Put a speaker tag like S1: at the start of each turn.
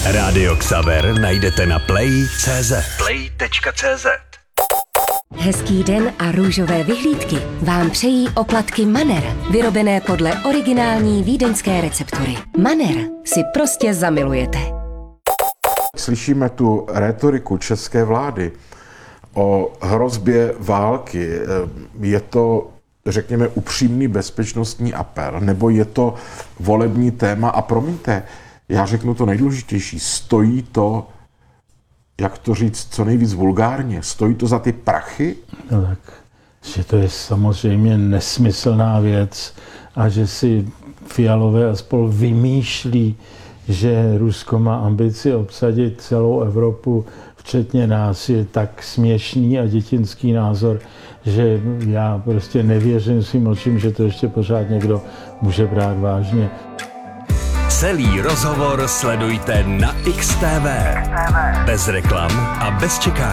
S1: Rádio Xaver najdete na play.cz. Play.cz.
S2: Hezký den a růžové vyhlídky vám přejí oplatky Manner, vyrobené podle originální vídeňské receptury. Manner si prostě zamilujete.
S3: Slyšíme tu rétoriku české vlády o hrozbě války. Je to, řekněme, upřímný bezpečnostní apel, nebo je to volební téma? A promiňte, já řeknu to nejdůležitější. Stojí to, jak to říct, co nejvíc vulgárně, stojí to za ty prachy?
S4: No tak, že to je samozřejmě nesmyslná věc a že si Fialové a spol vymýšlí, že Rusko má ambici obsadit celou Evropu, včetně nás, je tak směšný a dětinský názor, že já prostě nevěřím svým očím, že to ještě pořád někdo může brát vážně.
S1: Celý rozhovor sledujte na XTV. Bez reklam a bez čekání.